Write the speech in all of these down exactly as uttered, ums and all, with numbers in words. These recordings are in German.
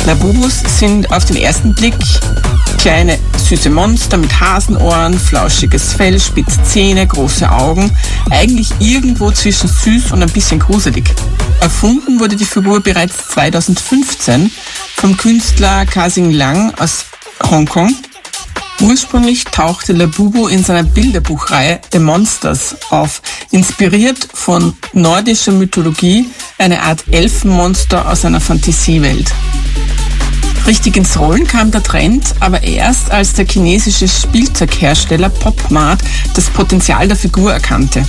Labubus sind auf den ersten Blick kleine, süße Monster mit Hasenohren, flauschiges Fell, spitze Zähne, große Augen. Eigentlich irgendwo zwischen süß und ein bisschen gruselig. Erfunden wurde die Figur bereits zweitausendfünfzehn vom Künstler Ka-Sing Lang aus Hongkong. Ursprünglich tauchte Labubu in seiner Bilderbuchreihe The Monsters auf, inspiriert von nordischer Mythologie, eine Art Elfenmonster aus einer Fantasiewelt. Richtig ins Rollen kam der Trend aber erst, als der chinesische Spielzeughersteller PopMart das Potenzial der Figur erkannte.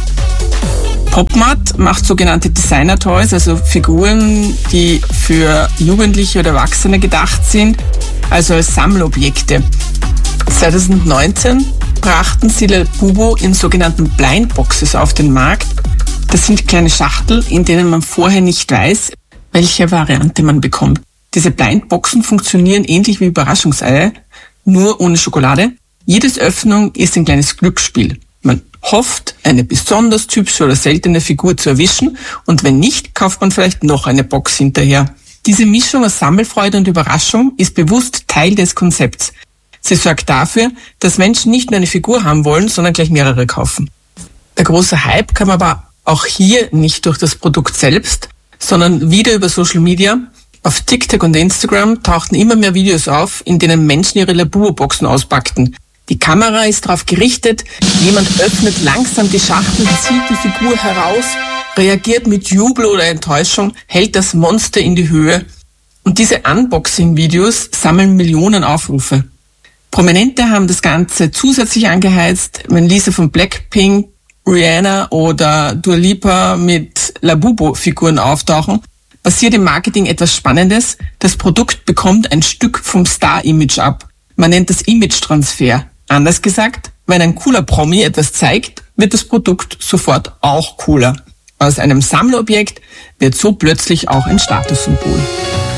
PopMart macht sogenannte Designer-Toys, also Figuren, die für Jugendliche oder Erwachsene gedacht sind, also als Sammelobjekte. zweitausendneunzehn brachten sie Labubu in sogenannten Blindboxes auf den Markt. Das sind kleine Schachteln, in denen man vorher nicht weiß, welche Variante man bekommt. Diese Blindboxen funktionieren ähnlich wie Überraschungseier, nur ohne Schokolade. Jedes Öffnung ist ein kleines Glücksspiel. Man hofft, eine besonders typische oder seltene Figur zu erwischen, und wenn nicht, kauft man vielleicht noch eine Box hinterher. Diese Mischung aus Sammelfreude und Überraschung ist bewusst Teil des Konzepts. Sie sorgt dafür, dass Menschen nicht nur eine Figur haben wollen, sondern gleich mehrere kaufen. Der große Hype kam aber auch hier nicht durch das Produkt selbst, sondern wieder über Social Media. Auf TikTok und Instagram tauchten immer mehr Videos auf, in denen Menschen ihre Labubu-Boxen auspackten. Die Kamera ist darauf gerichtet, jemand öffnet langsam die Schachtel, zieht die Figur heraus, reagiert mit Jubel oder Enttäuschung, hält das Monster in die Höhe. Und diese Unboxing-Videos sammeln Millionen Aufrufe. Prominente haben das Ganze zusätzlich angeheizt. Man ließe von Blackpink, Rihanna oder Dua Lipa mit Labubu-Figuren auftauchen. Passiert im Marketing etwas Spannendes. Das Produkt bekommt ein Stück vom Star-Image ab. Man nennt das Image-Transfer. Anders gesagt, wenn ein cooler Promi etwas zeigt, wird das Produkt sofort auch cooler. Aus einem Sammlerobjekt wird so plötzlich auch ein Statussymbol.